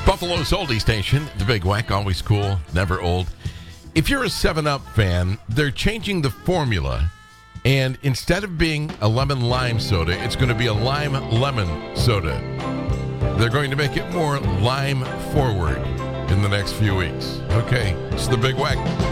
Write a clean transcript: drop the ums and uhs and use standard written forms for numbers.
Buffalo's oldie station, the Big Wack, always cool, never old. If you're a 7-Up fan, they're changing the formula, and instead of being a lemon-lime soda, it's going to be a lime-lemon soda. They're going to make it more lime-forward in the next few weeks. Okay, it's the Big Wack.